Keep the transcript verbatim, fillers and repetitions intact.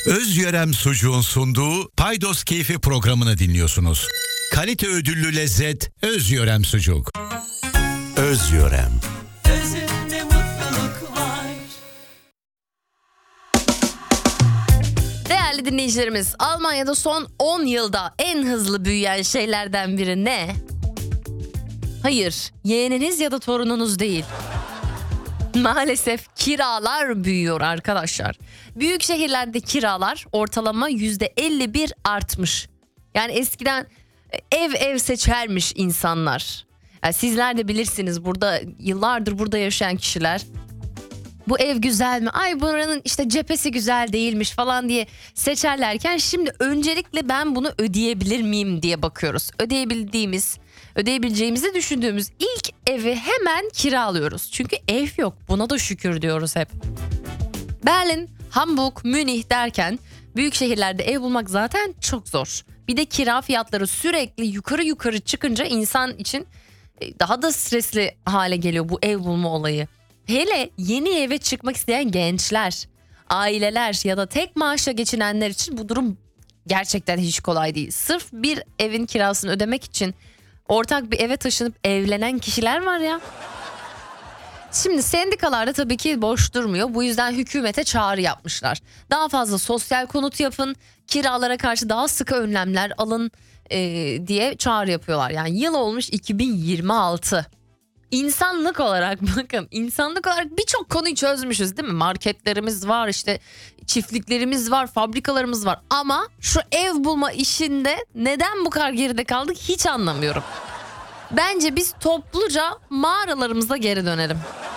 Özyörem Sucuğun sunduğu Paydos Keyfi programını dinliyorsunuz. Kalite ödüllü lezzet Özyörem Sucuk. Özyörem. Özünde mutluluk var. Değerli dinleyicilerimiz, Almanya'da son on yılda en hızlı büyüyen şeylerden biri ne? Hayır, yeğeniniz ya da torununuz değil. Maalesef kiralar büyüyor arkadaşlar. Büyük şehirlerde kiralar ortalama yüzde elli bir artmış. Yani eskiden ev ev seçermiş insanlar. Yani sizler de bilirsiniz, burada yıllardır burada yaşayan kişiler. Bu ev güzel mi? Ay buranın işte cephesi güzel değilmiş falan diye seçerlerken şimdi öncelikle ben bunu ödeyebilir miyim diye bakıyoruz. Ödeyebildiğimiz, ödeyebileceğimizi düşündüğümüz ilk evi hemen kiralıyoruz. Çünkü ev yok. Buna da şükür diyoruz hep. Berlin, Hamburg, Münih derken büyük şehirlerde ev bulmak zaten çok zor. Bir de kira fiyatları sürekli yukarı yukarı çıkınca insan için daha da stresli hale geliyor bu ev bulma olayı. Hele yeni eve çıkmak isteyen gençler, aileler ya da tek maaşla geçinenler için bu durum gerçekten hiç kolay değil. Sırf bir evin kirasını ödemek için ortak bir eve taşınıp evlenen kişiler var ya. Şimdi sendikalar da tabii ki boş durmuyor. Bu yüzden hükümete çağrı yapmışlar. Daha fazla sosyal konut yapın, kiralara karşı daha sıkı önlemler alın e, diye çağrı yapıyorlar. Yani yıl olmuş iki bin yirmi altı. İnsanlık olarak bakın insanlık olarak birçok konuyu çözmüşüz değil mi? Marketlerimiz var, işte çiftliklerimiz var, fabrikalarımız var. Ama şu ev bulma işinde neden bu kadar geride kaldık hiç anlamıyorum. Bence biz topluca mağaralarımıza geri dönelim.